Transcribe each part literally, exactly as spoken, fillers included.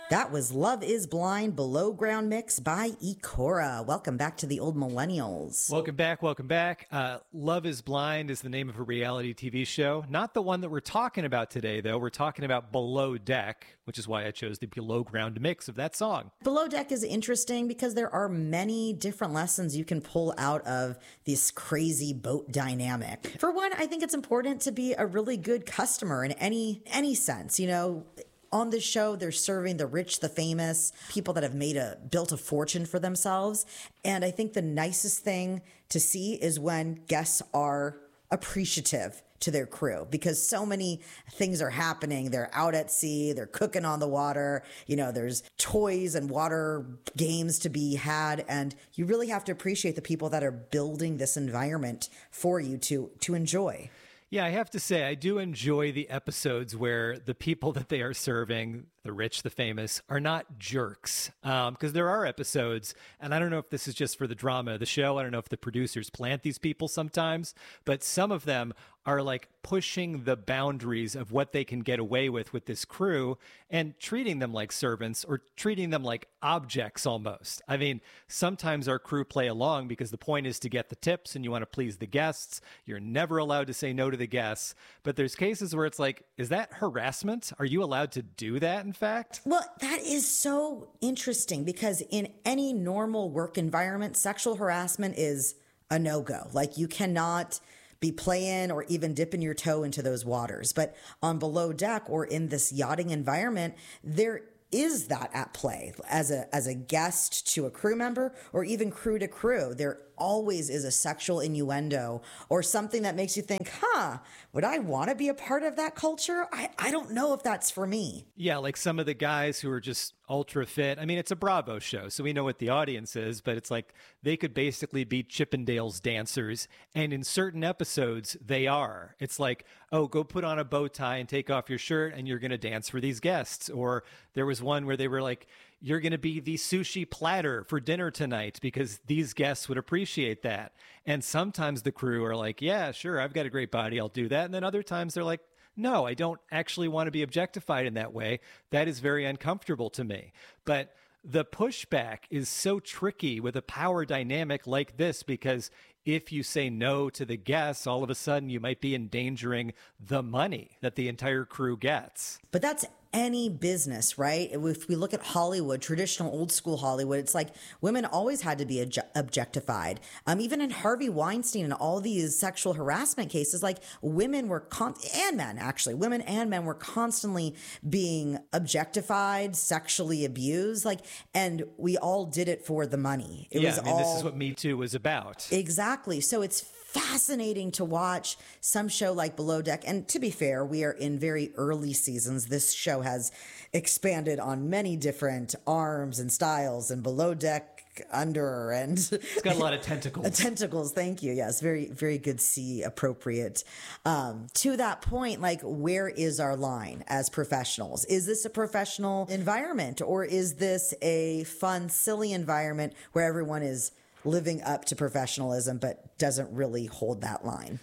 That was Love is Blind Below Ground Mix by Ikora. Welcome back to the Old Millennials. Welcome back, welcome back. Uh, Love is Blind is the name of a reality T V show. Not the one that we're talking about today, though. We're talking about Below Deck, which is why I chose the Below Ground mix of that song. Below Deck is interesting because there are many different lessons you can pull out of this crazy boat dynamic. For one, I think it's important to be a really good customer in any any sense, you know. On this show, they're serving the rich, the famous, people that have made a built a fortune for themselves. And I think the nicest thing to see is when guests are appreciative to their crew, because so many things are happening. They're out at sea, they're cooking on the water, you know, there's toys and water games to be had. And you really have to appreciate the people that are building this environment for you to to enjoy. Yeah, I have to say, I do enjoy the episodes where the people that they are serving, the rich, the famous, are not jerks. Um, because there are episodes, and I don't know if this is just for the drama of the show. I don't know if the producers plant these people sometimes, but some of them are like pushing the boundaries of what they can get away with with this crew and treating them like servants or treating them like objects almost. I mean, sometimes our crew play along because the point is to get the tips and you want to please the guests. You're never allowed to say no to the guests. But there's cases where it's like, is that harassment? Are you allowed to do that, in fact? Well, that is so interesting because in any normal work environment, sexual harassment is a no-go. Like, you cannot be playing or even dipping your toe into those waters. But on Below Deck or in this yachting environment, there is that at play as a as a guest to a crew member or even crew to crew. There always is a sexual innuendo or something that makes you think, huh, would I want to be a part of that culture? I, I don't know if that's for me. Yeah, like some of the guys who are just ultra fit. I mean, it's a Bravo show, so we know what the audience is, but it's like they could basically be Chippendales dancers. And in certain episodes, they are. It's like, oh, go put on a bow tie and take off your shirt and you're going to dance for these guests. Or there was one where they were like, you're going to be the sushi platter for dinner tonight because these guests would appreciate that. And sometimes the crew are like, yeah, sure, I've got a great body, I'll do that. And then other times they're like, no, I don't actually want to be objectified in that way. That is very uncomfortable to me. But the pushback is so tricky with a power dynamic like this because if you say no to the guests, all of a sudden you might be endangering the money that the entire crew gets. But that's any business, right? If we look at Hollywood, traditional old school Hollywood, it's like women always had to be obje- objectified. Um, even in Harvey Weinstein and all these sexual harassment cases, like women were, con- and men actually, women and men were constantly being objectified, sexually abused, like, and we all did it for the money. It yeah, was I mean, all... this is what Me Too was about. Exactly. So it's fascinating to watch some show like Below Deck. And to be fair, we are in very early seasons. This show has expanded on many different arms and styles, and Below Deck, Under, and it's got a lot of tentacles. Tentacles, thank you. Yes, very, very good C appropriate. Um, to that point, like, where is our line as professionals? Is this a professional environment, or is this a fun, silly environment where everyone is living up to professionalism but doesn't really hold that line?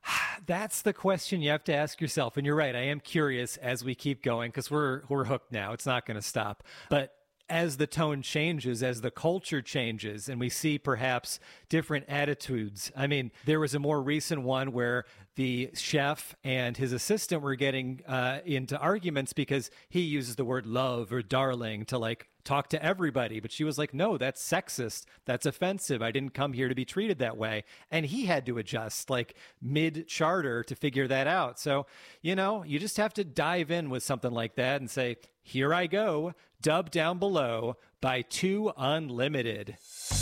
That's the question you have to ask yourself. And you're right. I am curious as we keep going because we're we're hooked now. It's not going to stop. But as the tone changes, as the culture changes, and we see perhaps different attitudes. I mean, there was a more recent one where the chef and his assistant were getting uh, into arguments because he uses the word love or darling to like talk to everybody. But she was like, no, that's sexist. That's offensive. I didn't come here to be treated that way. And he had to adjust like mid charter to figure that out. So, you know, you just have to dive in with something like that and say, here I go, dubbed down below by Two Unlimited.